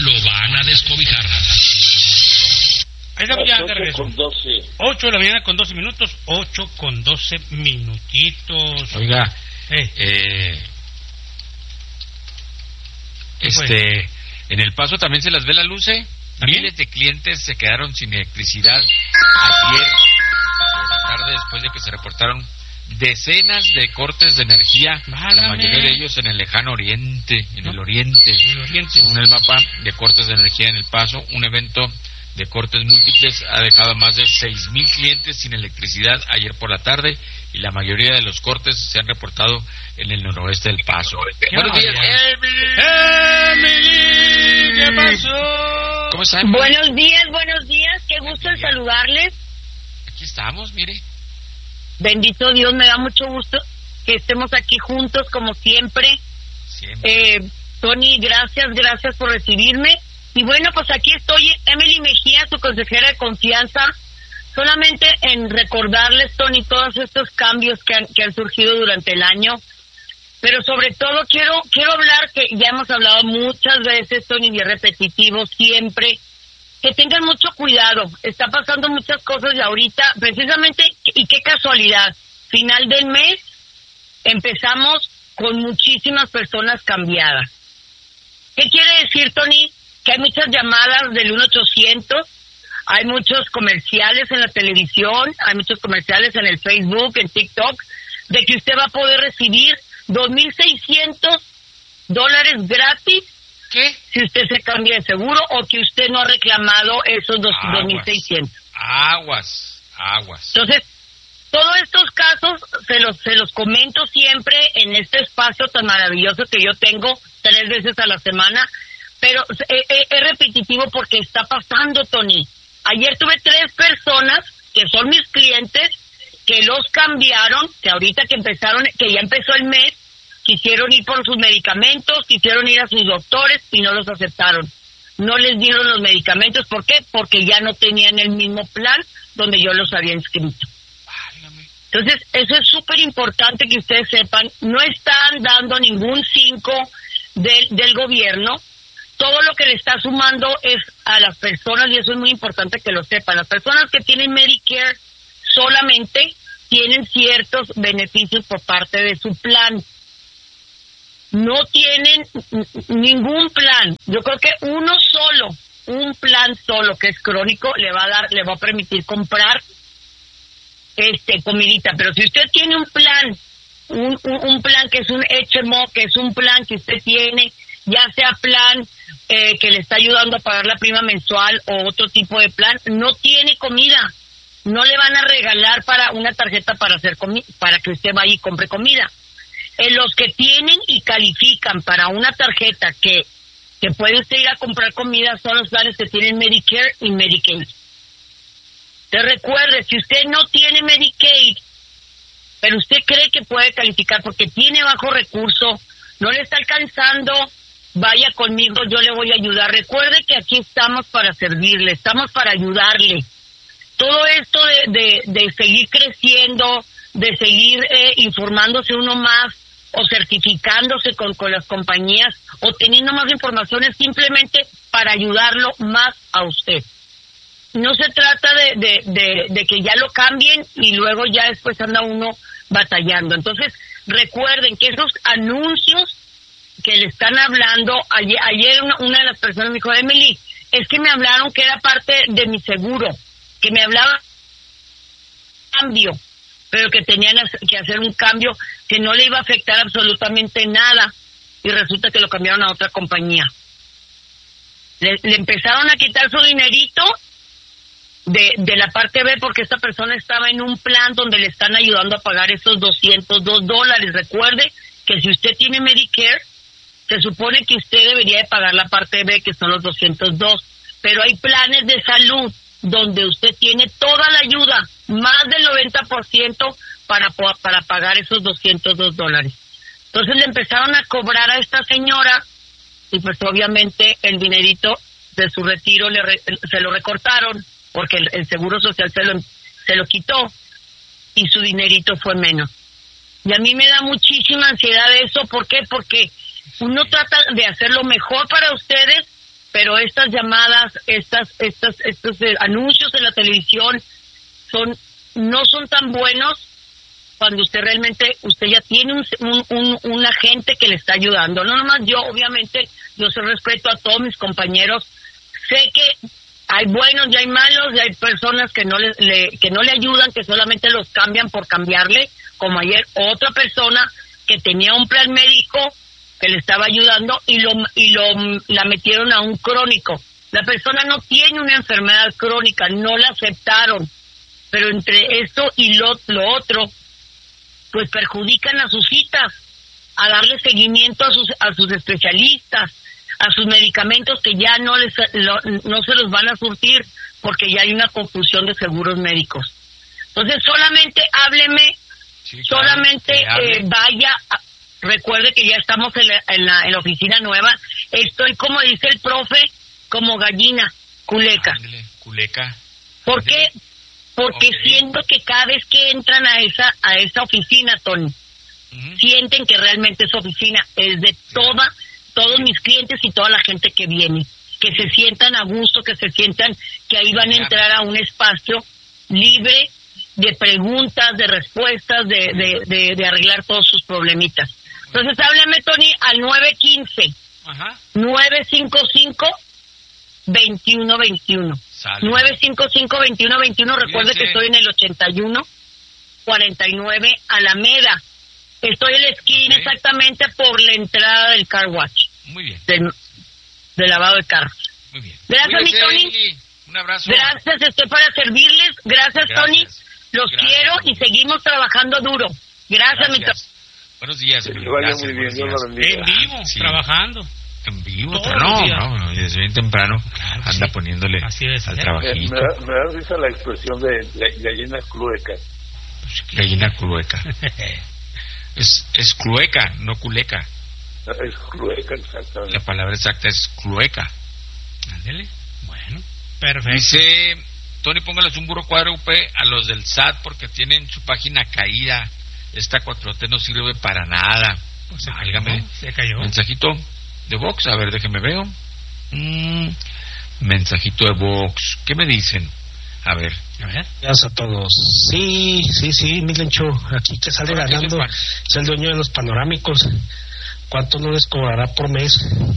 lo van a descobijar. Ahí estamos ya de regreso. 8 de la mañana con 12 minutos. 8 con 12 minutitos. Oiga, en El Paso también se las ve la luz, ¿eh? Miles de clientes se quedaron sin electricidad ayer por la tarde después de que se reportaron decenas de cortes de energía, la mayoría de ellos en el lejano oriente, el oriente. Según el mapa de cortes de energía en El Paso, un evento de cortes múltiples ha dejado a más de 6,000 clientes sin electricidad ayer por la tarde, y la mayoría de los cortes se han reportado en el noroeste del Paso. Buenos días, Emily, ¿qué pasó? ¿Cómo están? Buenos días, qué gusto en saludarles. Aquí estamos, mire. Bendito Dios, me da mucho gusto que estemos aquí juntos como siempre. Tony, gracias por recibirme. Y bueno, pues aquí estoy, Emily Mejía, su consejera de confianza. Solamente en recordarles, Tony, todos estos cambios que han surgido durante el año. Pero sobre todo quiero hablar, que ya hemos hablado muchas veces, Tony, y es repetitivo siempre, que tengan mucho cuidado. Está pasando muchas cosas y ahorita, precisamente, y qué casualidad, final del mes, empezamos con muchísimas personas cambiadas. ¿Qué quiere decir, Tony? Que hay muchas llamadas del 1-800, hay muchos comerciales en la televisión, hay muchos comerciales en el Facebook, en TikTok, de que usted va a poder recibir $2,600 gratis. ¿Qué? Si usted se cambia de seguro o que usted no ha reclamado esos 2,600. Aguas. Entonces, todos estos casos se los comento siempre en este espacio tan maravilloso que yo tengo 3 veces a la semana, pero es repetitivo porque está pasando, Tony. Ayer tuve 3 personas que son mis clientes que los cambiaron, que ahorita que ya empezó el mes, quisieron ir por sus medicamentos, quisieron ir a sus doctores y no los aceptaron. No les dieron los medicamentos. ¿Por qué? Porque ya no tenían el mismo plan donde yo los había inscrito. Entonces, eso es súper importante que ustedes sepan. No están dando ningún 5 del gobierno. Todo lo que le está sumando es a las personas, y eso es muy importante que lo sepan. Las personas que tienen Medicare solamente tienen ciertos beneficios por parte de su plan. No tienen ningún plan. Yo creo que un plan solo que es crónico le va a permitir comprar comidita. Pero si usted tiene un plan, un plan que es un HMO, que es un plan que usted tiene, ya sea plan que le está ayudando a pagar la prima mensual o otro tipo de plan, no tiene comida. No le van a regalar para una tarjeta para para que usted vaya y compre comida. Los que tienen y califican para una tarjeta que puede usted ir a comprar comida son los planes que tienen Medicare y Medicaid. Te recuerde, si usted no tiene Medicaid, pero usted cree que puede calificar porque tiene bajo recurso, no le está alcanzando, vaya conmigo, yo le voy a ayudar. Recuerde que aquí estamos para servirle, estamos para ayudarle. Todo esto de seguir creciendo, de seguir informándose uno más, o certificándose con las compañías, o teniendo más información, es simplemente para ayudarlo más a usted. No se trata de que ya lo cambien y luego ya después anda uno batallando. Entonces, recuerden que esos anuncios que le están hablando, ayer una de las personas me dijo, Emily, es que me hablaron que era parte de mi seguro, que me hablaban cambio, pero que tenían que hacer un cambio que no le iba a afectar absolutamente nada, y resulta que lo cambiaron a otra compañía. Le empezaron a quitar su dinerito de la parte B porque esta persona estaba en un plan donde le están ayudando a pagar esos $202. Recuerde que si usted tiene Medicare, se supone que usted debería de pagar la parte B, que son los 202, pero hay planes de salud donde usted tiene toda la ayuda, más del 90% para pagar esos $202. Entonces le empezaron a cobrar a esta señora y pues obviamente el dinerito de su retiro se lo recortaron porque el Seguro Social se lo quitó y su dinerito fue menos. Y a mí me da muchísima ansiedad eso. ¿Por qué? Porque uno trata de hacer lo mejor para ustedes, pero estas llamadas, estos anuncios en la televisión no son tan buenos cuando usted ya tiene un agente que le está ayudando. No nomás yo, obviamente, yo se respeto a todos mis compañeros. Sé que hay buenos y hay malos, y hay personas que no le ayudan, que solamente los cambian por cambiarle, como ayer otra persona que tenía un plan médico que le estaba ayudando y la metieron a un crónico. La persona no tiene una enfermedad crónica, no la aceptaron, pero entre esto y lo otro, pues perjudican a sus citas, a darle seguimiento a sus especialistas, a sus medicamentos que ya no se los van a surtir porque ya hay una confusión de seguros médicos. Entonces solamente hábleme, sí, claro, solamente vaya, recuerde que ya estamos en la oficina nueva. Estoy, como dice el profe, como gallina, culeca. Ándale, culeca. ¿Por qué? Porque siento que cada vez que entran a esa oficina, Tony, sienten que realmente esa oficina es de todos mis clientes y toda la gente que viene, que se sientan a gusto, que se sientan que ahí van a entrar a un espacio libre de preguntas, de respuestas, de arreglar todos sus problemitas. Entonces háblame, Tony, al 915-955-2121. 955-2121. Recuerde que estoy en el 81-49 Alameda. Estoy en la esquina, exactamente por la entrada del car wash. Muy bien. De lavado de carros. Muy bien. Gracias, mi Tony. Un abrazo. Gracias, estoy para servirles. Gracias. Tony. Los quiero y seguimos trabajando duro. Gracias. Mi Tony. Buenos días. Que vaya muy bien. En vivo, trabajando. En vivo, pero no, desde bien temprano anda poniéndole al trabajito. Me da risa la expresión de gallina clueca. Gallina clueca. Es clueca, no culeca. Es clueca, exactamente. La palabra exacta es clueca. Ándele. Bueno, perfecto. Dice Tony, póngales un burro cuádruple a los del SAT porque tienen su página caída. Esta 4T no sirve para nada. Pues se cayó. Mensajito de Vox, a ver, déjeme veo. Mensajito de Vox. ¿Qué me dicen? A ver. Gracias a todos. Sí, Milencho, aquí que sale ganando es el dueño de los panorámicos. ¿Cuánto no les cobrará por mes?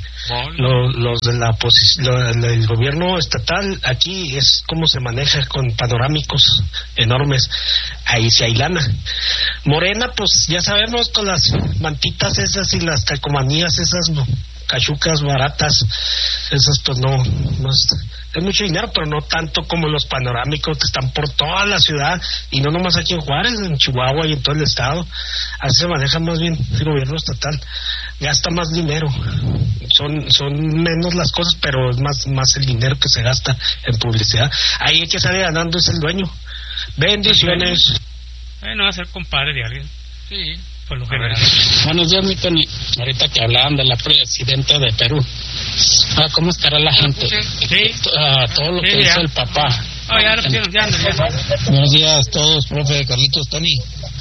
Los de el gobierno estatal, aquí es como se maneja con panorámicos enormes. Ahí sí hay lana. Morena, pues ya sabemos, con las mantitas esas y las calcomanías esas, no, cachucas baratas, esas pues no es mucho dinero, pero no tanto como los panorámicos que están por toda la ciudad, y no nomás aquí en Juárez, en Chihuahua y en todo el estado. Así se maneja más bien el gobierno estatal, gasta más dinero, son menos las cosas, pero es más el dinero que se gasta en publicidad. Ahí el que sale ganando es el dueño. Bendiciones. No va a ser compadre de alguien. Sí. Por lo general. Buenos días, mi Tony. Ahorita que hablaban de la presidenta de Perú, ¿cómo estará la gente? Sí. Todo lo que hizo el papá. Ya lo pusieron, ya. Buenos días a todos, profe Carlitos, Tony.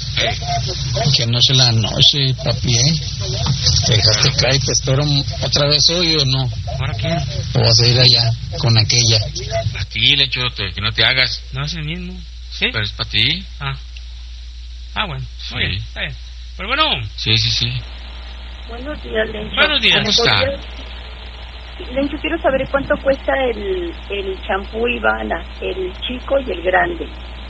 Que no se la noche, papi, Déjate caer, te espero otra vez hoy o no. ¿Ahora quién? O vas a ir allá con aquella. A ti, Lecho, que no te hagas. No es el mismo. ¿Sí? Pero es para ti. Bueno. Muy bien, está bien. Pero bueno. Sí. Buenos días, Lencho. Buenos días. ¿Cómo está? Lencho, quiero saber cuánto cuesta el champú Ivana, el chico y el grande.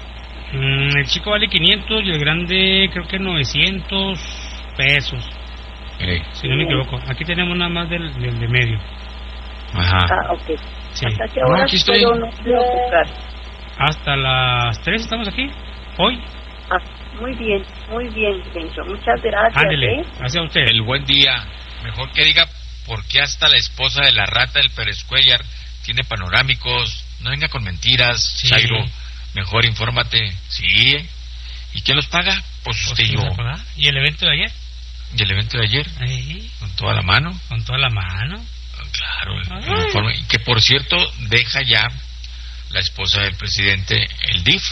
El chico vale 500 y el grande creo que 900 pesos. Si no me equivoco. Aquí tenemos nada más del de medio. Ajá. Ok. Sí. ¿Hasta qué hora puedo buscar? Hasta las 3 estamos aquí, hoy. Muy bien, Lencho. Muchas gracias. Ándele, gracias a usted. El buen día. Mejor que diga por qué hasta la esposa de la rata del Pérez Cuellar tiene panorámicos. No venga con mentiras, Chairo. Mejor infórmate. Sí. ¿Y quién los paga? Pues usted y yo. ¿Y el evento de ayer? ¿Y el evento de ayer? ¿Sí? ¿Con toda la mano? ¿Con toda la mano? Claro, el informe. Que por cierto, deja ya la esposa del presidente el DIF.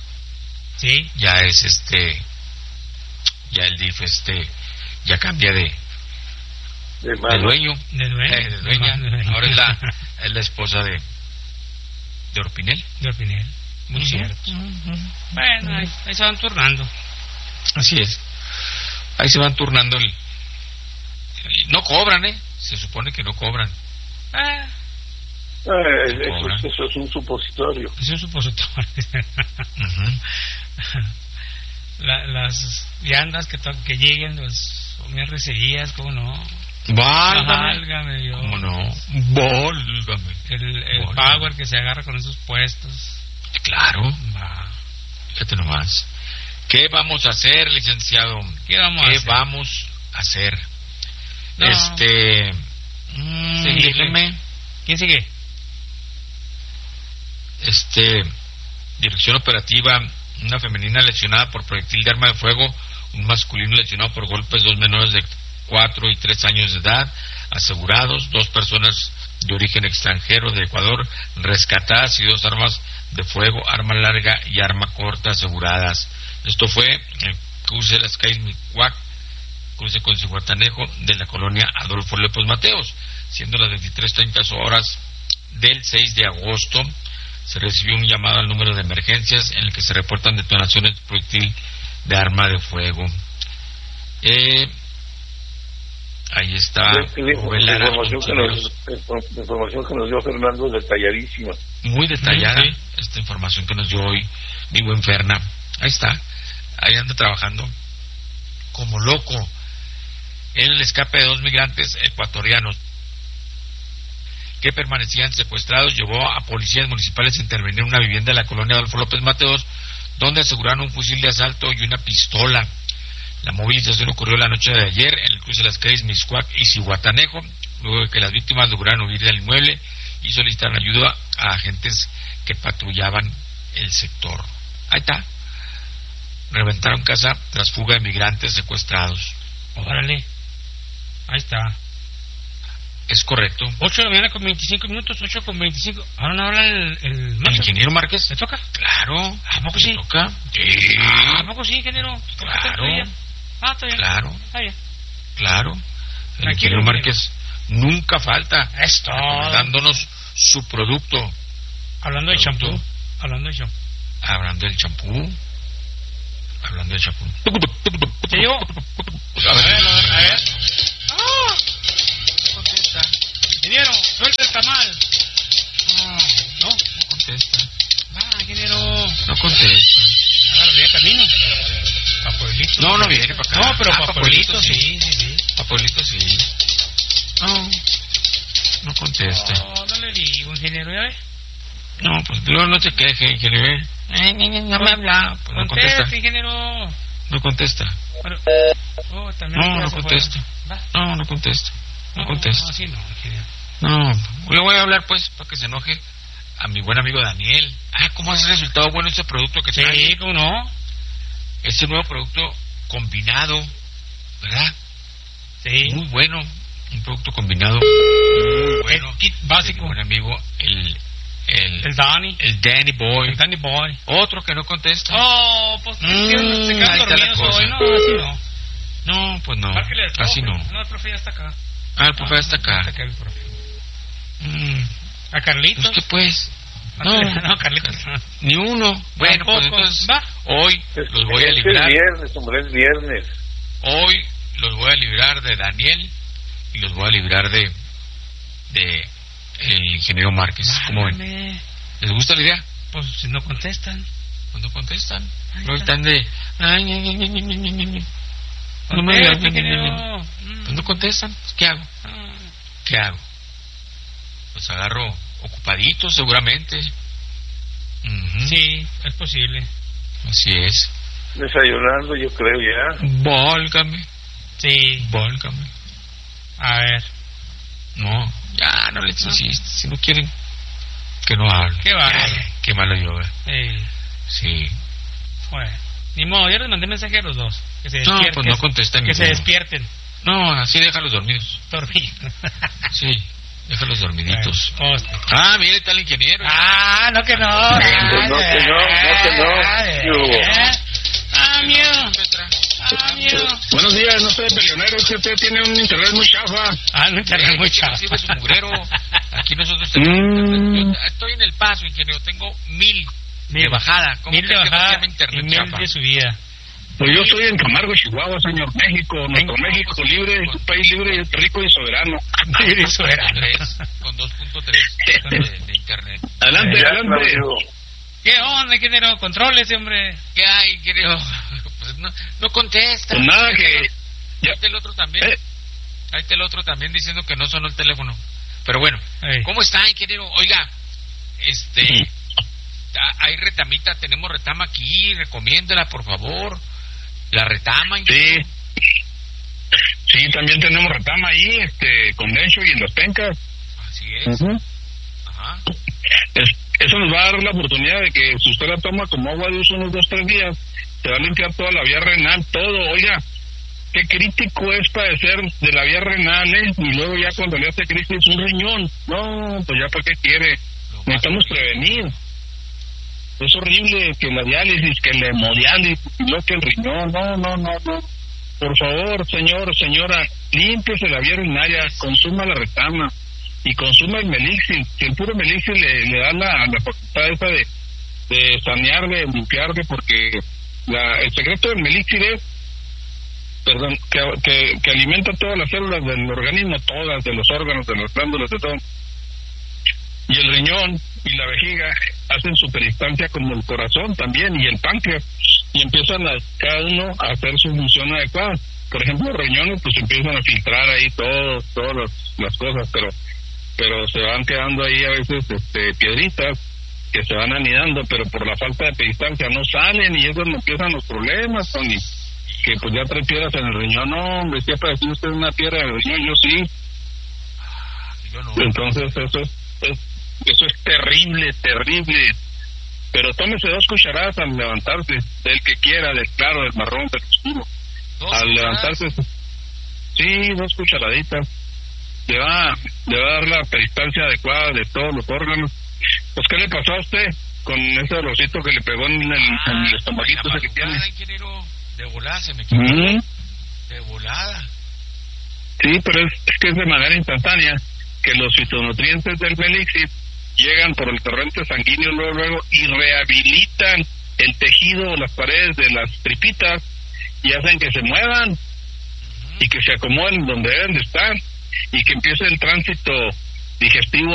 Sí. Ya es ya el DIF ya cambia de del dueño. De dueña. Ahora es la esposa de Orpinel. De Orpinel, muy cierto. Bueno, ahí se van turnando. Así es. Ahí se van turnando no cobran, se supone que no cobran. Eso es un supositorio. Es un supositorio. Las viandas que lleguen, los RCIs, ¿cómo no? Válgame Dios. ¿Cómo no? Válgame. El power que se agarra con esos puestos. Claro. Fíjate nomás. ¿Qué vamos a hacer, licenciado? ¿Qué vamos a hacer? No. Déjeme. ¿Quién sigue? Dirección operativa, una femenina lesionada por proyectil de arma de fuego, un masculino lesionado por golpes, 2 menores de 4 y 3 años de edad, asegurados, 2 personas de origen extranjero de Ecuador rescatadas y 2 armas de fuego, arma larga y arma corta aseguradas. Esto fue el cruce de las calles Micuac, cruce con Cihuatanejo de la colonia Adolfo López Mateos, siendo las 23:30 horas del 6 de agosto. Se recibió un llamado al número de emergencias en el que se reportan detonaciones de proyectil de arma de fuego. Ahí está. La información que nos dio Fernando es detalladísima. Muy detallada. Esta información que nos dio hoy mi buen Ferna. Ahí está. Ahí anda trabajando como loco en el escape de 2 migrantes ecuatorianos que permanecían secuestrados. Llevó a policías municipales a intervenir en una vivienda de la colonia Adolfo López Mateos, donde aseguraron un fusil de asalto y una pistola. La movilización ocurrió la noche de ayer en el cruce de las calles Miscuac y Cihuatanejo, luego de que las víctimas lograron huir del inmueble y solicitaron ayuda a agentes que patrullaban el sector. Ahí está. Reventaron casa tras fuga de migrantes secuestrados. Órale. Ahí está. Es correcto. 8 de la mañana con 25 minutos, 8:25. Ahora no habla el ingeniero Márquez. ¿Le toca? Claro. ¿A poco sí? ¿Toca? Sí. ¿A poco sí, ingeniero? Claro. Está bien. Claro. Está bien. Claro. El ingeniero Márquez nunca falta. Esto. Dándonos su producto. Hablando del champú. Hablando del champú. ¿Te llevo? A ver. Contesta. Ingeniero, suelta el tamal. No contesta. Ingeniero. No contesta. Ahora viene camino. Pa' Pueblito. No viene para acá. No, pero pa' Pueblito sí. Pa' Pueblito sí. No contesta. No le digo, ingeniero, ¿ya ve? No, pues luego no te quejes, ingeniero. No me habla. Pues no contesta. Ingeniero. No contesta. Pero, no contesta. No contesta. No contesta. Así no, ingeniero. No, le voy a hablar pues para que se enoje a mi buen amigo Daniel. ¿Cómo has resultado bueno ese producto que trae? Sí, ¿cómo no? Ese nuevo producto combinado, ¿verdad? Sí. Muy bueno, un producto combinado muy bueno. El kit básico. Mi buen amigo, el Danny. El Danny Boy. El Danny Boy. Otro que no contesta. Pues se quedan dormidos hoy. No, así no. No, pues no. Así no. No, el profe ya está acá. El profe ya está acá. Está acá el profe. ¿A Carlitos? Pues que pues. No, Carlitos. Ni uno. Bueno, pues entonces hoy los voy a librar. Es viernes. Hoy los voy a librar de Daniel y los voy a librar de el ingeniero Márquez. ¿Cómo ven? ¿Les gusta la idea? Pues si no contestan. Pues no contestan. No están de... No me digas, pues no contestan. ¿Qué hago? Pues agarro ocupaditos seguramente. Sí, es posible. Así es. Desayunando, yo creo ya. Válgame. Sí. Válgame. A ver. No, ya no les insistes. Si no quieren, que no hablen. Qué bárbaro. Qué malo yo, Sí. Bueno, ni modo, ya les mandé mensaje a los dos. Que se despierten. No, pues no contestan. Que se despierten. No, así déjalos dormidos. Sí, déjalos dormiditos. Mire, está el ingeniero. No que no. No que no. miedo. Miedo. Buenos días, no soy peleonero, es que usted tiene un internet muy chafa. Un internet muy chafa. Su mugrero. Aquí nosotros tenemos... Yo estoy en El Paso, ingeniero, tengo 1000 de bajada. ¿Cómo 1000 de bajada internet y 1000 de subida. Pues yo estoy en Camargo, Chihuahua, señor. México, nuestro México libre, es un país libre, rico y soberano. Libre y soberano. Con 2.3 de internet. Adelante. ¿Qué onda, ingeniero? Controles, hombre. ¿Qué hay, ingeniero? Pues no contesta. Pues nada, que... Ahí está el otro también. Ahí está el otro también diciendo que no sonó el teléfono. Pero bueno, ¿cómo está, ingeniero? Oiga, hay retamita, tenemos retama aquí, recomiéndela, por favor. La retama, ingeniero. Sí, también tenemos retama ahí, con Dencho y en las pencas. Así es. Ajá. Eso nos va a dar la oportunidad de que si usted la toma como agua de uso unos 2-3 días, se va a limpiar toda la vía renal, todo. Oiga, qué crítico es padecer de la vía renal, y luego ya cuando le hace crisis un riñón. No, pues ya para qué quiere. Necesitamos prevenir. Es horrible que la diálisis, que la hemodiálisis, lo que el riñón. No. Por favor, señora, límpiese la vía urinaria, consuma la retama y consuma el Melixil. Si el puro Melixil le da la facultad esa de sanearle, limpiarle, porque el secreto del Melixil es, que alimenta todas las células del organismo, todas, de los órganos, de las glándulas, de todo. Y el riñón y la vejiga hacen su peristancia como el corazón también, y el páncreas, y empiezan cada uno a hacer su función adecuada. Por ejemplo, los riñones pues empiezan a filtrar ahí todas las cosas, pero se van quedando ahí a veces piedritas que se van anidando, pero por la falta de peristancia no salen, y es donde empiezan los problemas, Tony. Que pues ya trae piedras en el riñón. No, hombre, si apareció usted una piedra en el riñón, yo sí. Yo no. Entonces eso es terrible. Pero tómese 2 cucharadas al levantarse, del que quiera, del claro, del marrón, del oscuro. Al levantarse, sí, 2 cucharaditas. Le va a dar la peristancia adecuada de todos los órganos. Pues, ¿qué le pasó a usted con ese dolorcito que le pegó en el estomaguito ese que tiene? De volada se me quitó. De volada. Sí, pero es que es de manera instantánea que los fitonutrientes del Melixil llegan por el torrente sanguíneo luego y rehabilitan el tejido, las paredes de las tripitas, y hacen que se muevan y que se acomoden donde deben de estar, y que empiece el tránsito digestivo